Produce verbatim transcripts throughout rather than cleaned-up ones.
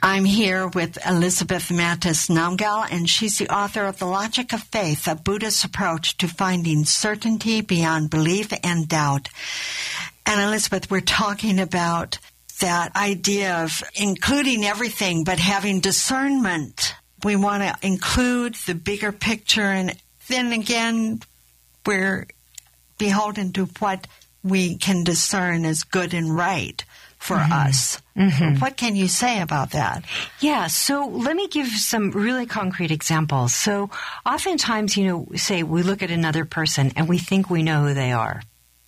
I'm here with Elizabeth Mattes Namgyal, and she's the author of The Logic of Faith, a Buddhist approach to finding certainty beyond belief and doubt. And Elizabeth, we're talking about that idea of including everything, but having discernment. We want to include the bigger picture, and then again, we're beholden to what we can discern as good and right for mm-hmm. us. Mm-hmm. What can you say about that? Yeah, so let me give some really concrete examples. So oftentimes, you know, say we look at another person and we think we know who they are.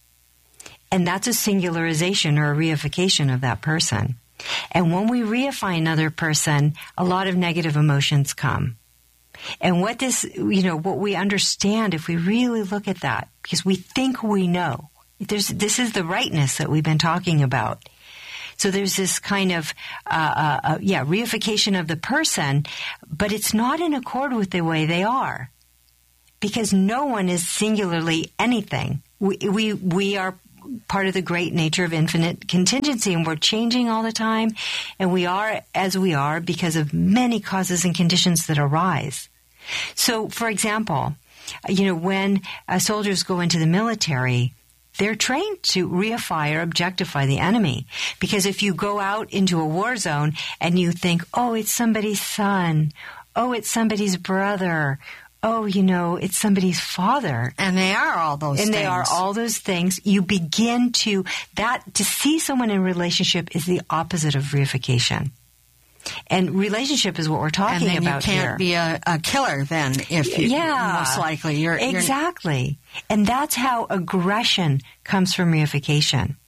And that's a singularization or a reification of that person. And when we reify another person, a lot of negative emotions come. And what this, you know, what we understand if we really look at that, because we think we know, there's, this is the rightness that we've been talking about. So there's this kind of, uh, uh, uh, yeah, reification of the person, but it's not in accord with the way they are, because no one is singularly anything. We we we are part of the great nature of infinite contingency, and we're changing all the time, and we are as we are because of many causes and conditions that arise. So, for example, you know, when uh, soldiers go into the military, they're trained to reify or objectify the enemy. Because if you go out into a war zone and you think, oh, it's somebody's son, oh, it's somebody's brother, oh, you know, it's somebody's father. And they are all those and things. And they are all those things. You begin to, that, to see someone in relationship is the opposite of reification. And relationship is what we're talking and then about you can't here. be a, a killer then, if you, yeah, most likely. You're, exactly. You're... And that's how aggression comes from reification.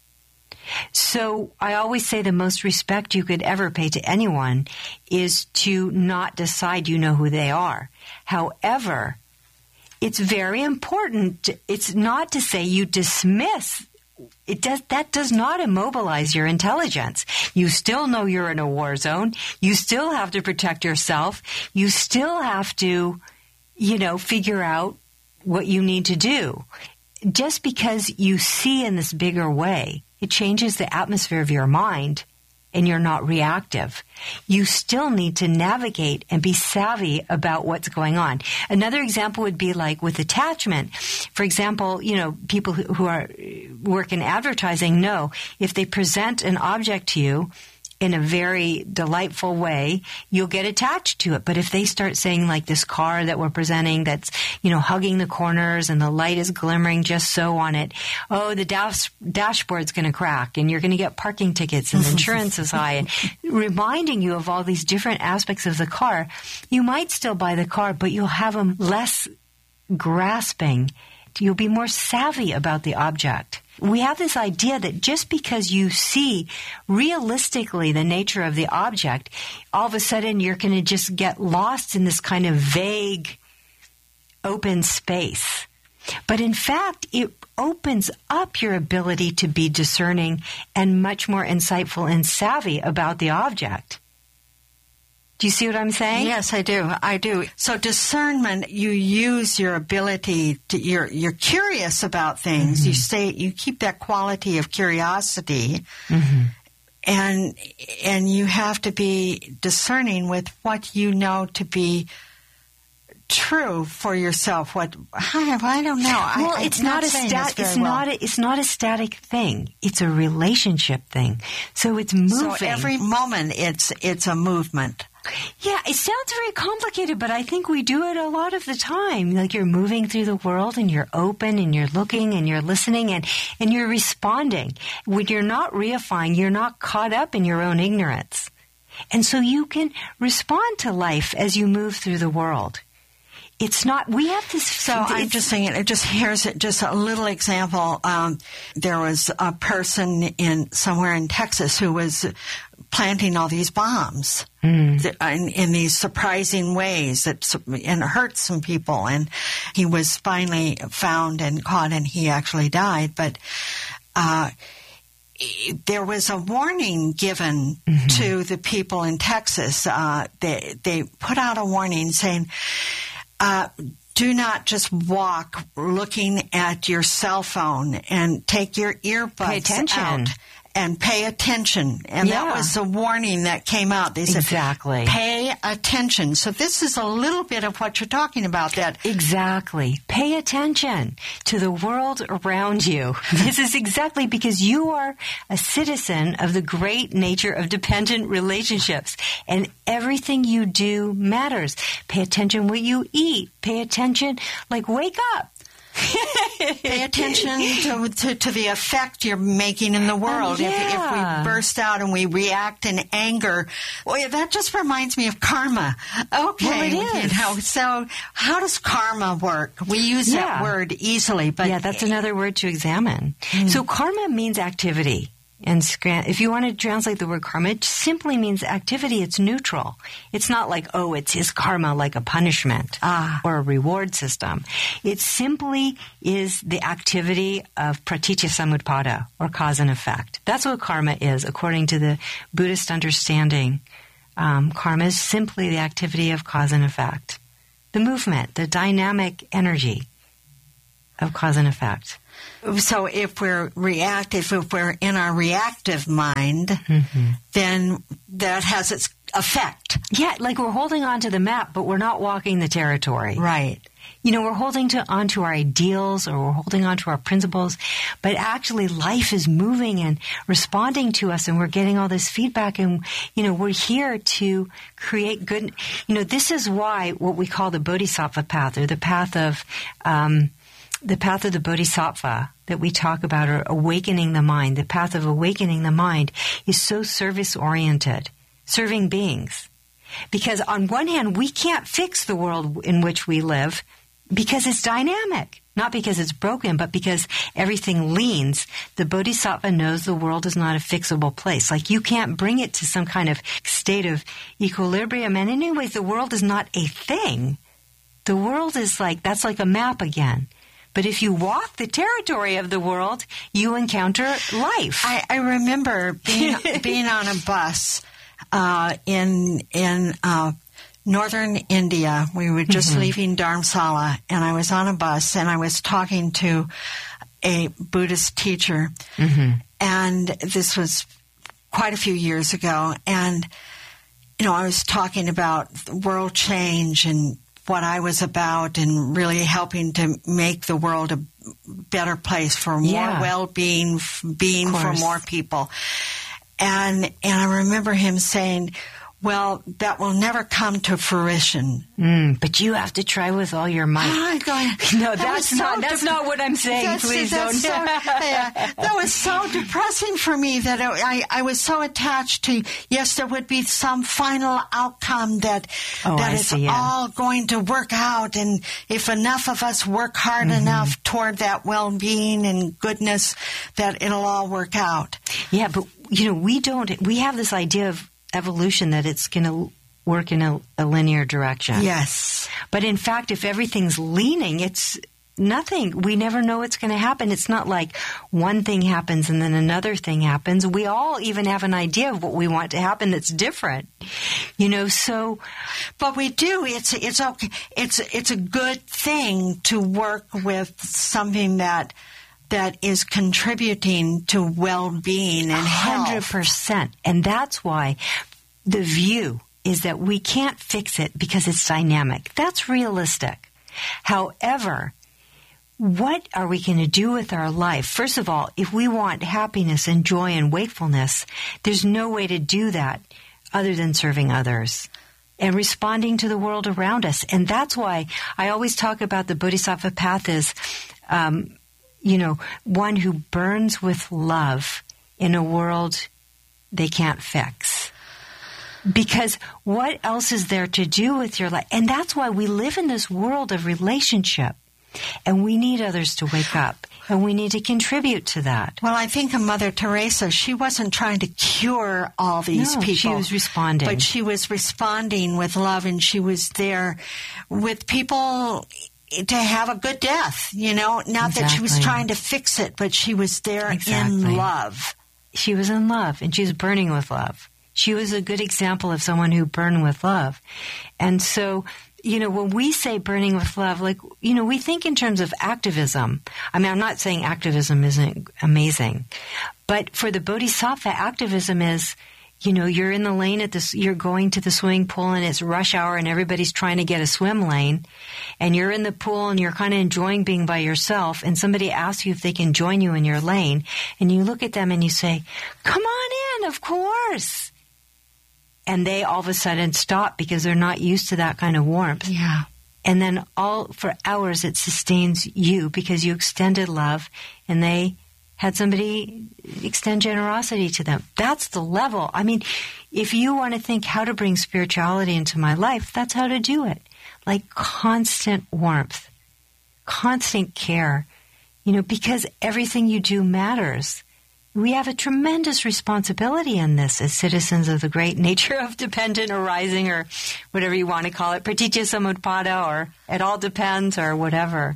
So I always say the most respect you could ever pay to anyone is to not decide you know who they are. However, it's very important. It's not to say you dismiss. It does, that does not immobilize your intelligence. You still know you're in a war zone. You still have to protect yourself. You still have to, you know, figure out what you need to do. Just because you see in this bigger way, it changes the atmosphere of your mind and you're not reactive. You still need to navigate and be savvy about what's going on. Another example would be like with attachment. For example, you know, people who, who are work in advertising know if they present an object to you in a very delightful way, you'll get attached to it. But if they start saying like this car that we're presenting that's, you know, hugging the corners and the light is glimmering just so on it, oh, the dash, dashboard's going to crack and you're going to get parking tickets and insurance is high, and reminding you of all these different aspects of the car, you might still buy the car, but you'll have them less grasping. You'll be more savvy about the object. We have this idea that just because you see realistically the nature of the object, all of a sudden you're going to just get lost in this kind of vague open space. But in fact, it opens up your ability to be discerning and much more insightful and savvy about the object. Do you see what I'm saying? Yes, I do. I do. So discernment, you use your ability to, you're, you're curious about things. Mm-hmm. You stay, you keep that quality of curiosity. Mm-hmm. And, and you have to be discerning with what you know to be true for yourself. What, I, I don't know. Well, I, it's not, not a stat, it's well. not a, it's not a static thing. It's a relationship thing. So it's moving. So every moment it's, it's a movement. Yeah, it sounds very complicated, but I think we do it a lot of the time. Like you're moving through the world and you're open and you're looking and you're listening and, and you're responding. When you're not reifying, you're not caught up in your own ignorance. And so you can respond to life as you move through the world. It's not, we have this. So I'm just saying, it just here's just a little example. Um, there was a person in somewhere in Texas who was planting all these bombs mm. that, in, in these surprising ways that and hurt some people. And he was finally found and caught, and he actually died. But uh, there was a warning given mm-hmm. to the people in Texas. Uh, they they put out a warning saying, Uh, do not just walk looking at your cell phone and take your earbuds Pay attention. out and pay attention. And Yeah. that was the warning that came out. They said, Exactly. pay attention. So this is a little bit of what you're talking about, that Exactly. Pay attention to the world around you. This is exactly because you are a citizen of the great nature of dependent relationships, and everything you do matters. Pay attention what you eat. Pay attention, like wake up. pay attention to, to, to the effect you're making in the world. Oh, if, if yeah. we burst out and we react in anger, well, that just reminds me of karma. Okay. Well, it is. You know, so how does karma work? We use Yeah. that word easily, but Yeah, that's another word to examine. So karma means activity. And scran- if you want to translate the word karma, it simply means activity. It's neutral. It's not like, oh, it's his karma, like a punishment Ah. or a reward system. It simply is the activity of pratitya samutpada, or cause and effect. That's what karma is, according to the Buddhist understanding. Um, karma is simply the activity of cause and effect. The movement, the dynamic energy of cause and effect. so if we're reactive, if we're in our reactive mind, Mm-hmm. then that has its effect. Yeah, like we're holding on to the map, but we're not walking the territory. Right. You know, we're holding to, onto our ideals, or we're holding onto our principles, but actually life is moving and responding to us, and we're getting all this feedback, and, you know, we're here to create good. You know, this is why what we call the Bodhisattva path, or the path of, um, the path of the Bodhisattva that we talk about, or awakening the mind, the path of awakening the mind, is so service-oriented, serving beings. Because on one hand, we can't fix the world in which we live because it's dynamic. Not because it's broken, but because everything leans. The Bodhisattva knows the world is not a fixable place. Like, you can't bring it to some kind of state of equilibrium. And anyways, the world is not a thing. The world is like, that's like a map again. But if you walk the territory of the world, you encounter life. I, I remember being being on a bus uh, in in uh, northern India. We were just Mm-hmm. leaving Dharamsala, and I was on a bus, and I was talking to a Buddhist teacher, Mm-hmm. and this was quite a few years ago. And you know, I was talking about world change and what I was about, and really helping to make the world a better place for more Yeah. well-being, f- being Of for course. more people. And and I remember him saying, well, that will never come to fruition. Mm, but you have to try with all your might. I'm going, No, that that's was not. so that's dep- not what I'm saying. That's- Please that's don't. so- yeah, that was so depressing for me that I, I was so attached to, yes, there would be some final outcome that Oh, that I it's see, yeah. all going to work out, and if enough of us work hard Mm-hmm. enough toward that well-being and goodness, that it'll all work out. Yeah, but you know, we don't. We have this idea of evolution that it's going to work in a, a linear direction. Yes. But in fact, if everything's leaning, it's nothing. We never know what's going to happen. It's not like one thing happens and then another thing happens. We all even have an idea of what we want to happen that's different. You know, so But we do. It's it's okay. It's it's a good thing to work with something that that is contributing to well-being and one hundred health. percent. And that's why the view is that we can't fix it because it's dynamic. That's realistic. However, what are we going to do with our life? First of all, if we want happiness and joy and wakefulness, there's no way to do that other than serving others and responding to the world around us. And that's why I always talk about the Bodhisattva path as, um, you know, one who burns with love in a world they can't fix. Because what else is there to do with your life? And that's why we live in this world of relationship. And we need others to wake up. And we need to contribute to that. Well, I think of Mother Teresa. She wasn't trying to cure all these No, people. she was responding. But she was responding with love, and she was there with people to have a good death, you know? Not that she was Exactly. trying to fix it, but she was there Exactly. in love. She was in love, and she was burning with love. She was a good example of someone who burned with love. And so, you know, when we say burning with love, like, you know, we think in terms of activism. I mean, I'm not saying activism isn't amazing, But for the Bodhisattva, activism is, you know, you're in the lane at this, you're going to the swimming pool and it's rush hour and everybody's trying to get a swim lane, and you're in the pool and you're kind of enjoying being by yourself, and somebody asks you if they can join you in your lane, and you look at them and you say, come on in, of course. And they all of a sudden stop because they're not used to that kind of warmth. Yeah. And then all for hours it sustains you because you extended love and they had somebody extend generosity to them. That's the level. I mean, if you want to think how to bring spirituality into my life, that's how to do it. Like constant warmth, constant care, you know, because everything you do matters. We have a tremendous responsibility in this as citizens of the great nature of dependent arising, or whatever you want to call it, pratitya samutpada, or it all depends, or whatever.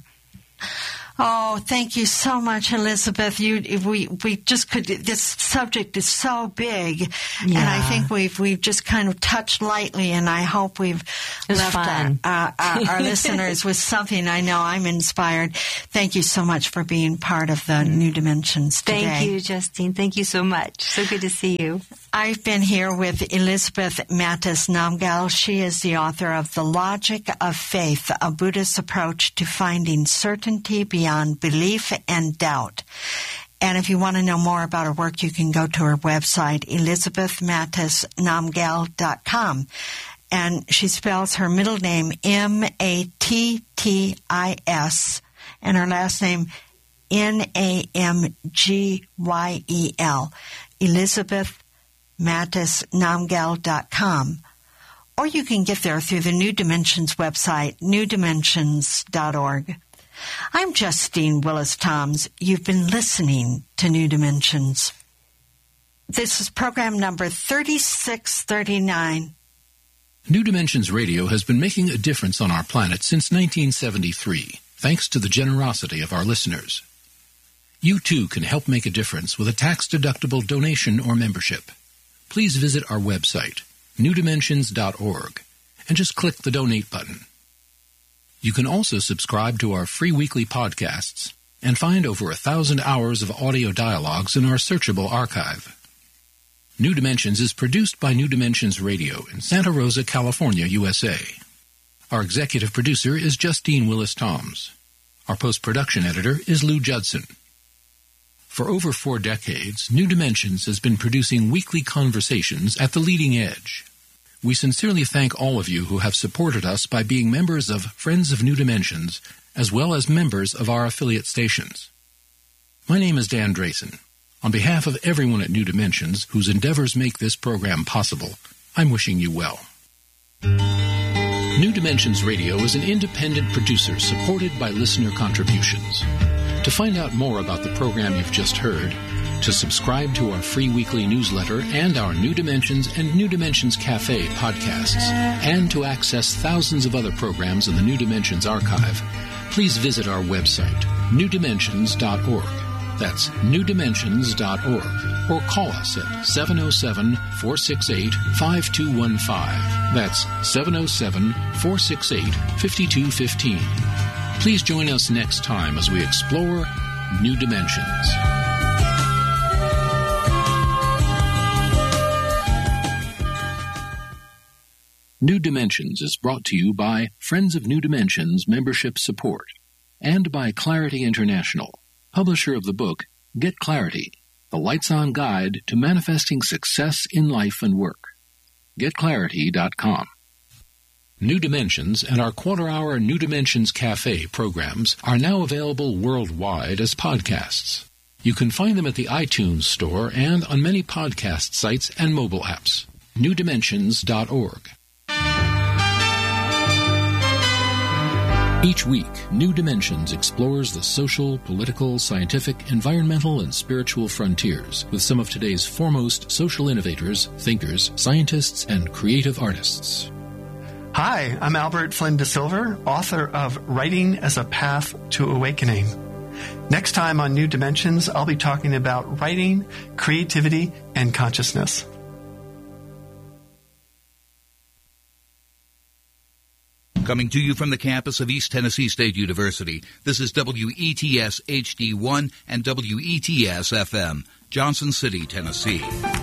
Oh, thank you so much, Elizabeth. You, we, we just could. This subject is so big, yeah. and I think we've we've just kind of touched lightly, and I hope we've left our, uh, our, our listeners with something. I know I'm inspired. Thank you so much for being part of the New Dimensions today. Thank you, Justine. Thank you so much. So good to see you. I've been here with Elizabeth Mattes Namgyal. She is the author of The Logic of Faith, a Buddhist approach to finding certainty beyond belief and doubt. And if you want to know more about her work, you can go to her website, elizabeth mattes namgyal dot com. And she spells her middle name M A T T I S and her last name N A M G Y E L. Elizabeth mattes namgyal dot com. Or you can get there through the New Dimensions website, new dimensions dot org. I'm Justine Willis-Toms. You've been listening to New Dimensions. This is program number thirty-six thirty-nine. New Dimensions Radio has been making a difference on our planet since nineteen seventy-three, thanks to the generosity of our listeners. You too can help make a difference with a tax-deductible donation or membership. Please visit our website, new dimensions dot org, and just click the donate button. You can also subscribe to our free weekly podcasts and find over a thousand hours of audio dialogues in our searchable archive. New Dimensions is produced by New Dimensions Radio in Santa Rosa, California, U S A. Our executive producer is Justine Willis-Toms. Our post-production editor is Lou Judson. For over four decades, New Dimensions has been producing weekly conversations at the leading edge. We sincerely thank all of you who have supported us by being members of Friends of New Dimensions, as well as members of our affiliate stations. My name is Dan Drayson. On behalf of everyone at New Dimensions whose endeavors make this program possible, I'm wishing you well. New Dimensions Radio is an independent producer supported by listener contributions. To find out more about the program you've just heard, to subscribe to our free weekly newsletter and our New Dimensions and New Dimensions Cafe podcasts, and to access thousands of other programs in the New Dimensions archive, please visit our website, new dimensions dot org. That's new dimensions dot org. Or call us at seven oh seven, four six eight, five two one five. That's seven oh seven, four six eight, five two one five. Please join us next time as we explore New Dimensions. New Dimensions is brought to you by Friends of New Dimensions Membership Support and by Clarity International, publisher of the book Get Clarity, the Lights-On Guide to Manifesting Success in Life and Work. get clarity dot com. New Dimensions and our quarter-hour New Dimensions Cafe programs are now available worldwide as podcasts. You can find them at the iTunes Store and on many podcast sites and mobile apps. new dimensions dot org. Each week, New Dimensions explores the social, political, scientific, environmental, and spiritual frontiers with some of today's foremost social innovators, thinkers, scientists, and creative artists. Hi, I'm Albert Flynn de Silver, author of Writing as a Path to Awakening. Next time on New Dimensions, I'll be talking about writing, creativity, and consciousness. Coming to you from the campus of East Tennessee State University, this is W E T S H D one and W E T S F M. Johnson City, Tennessee.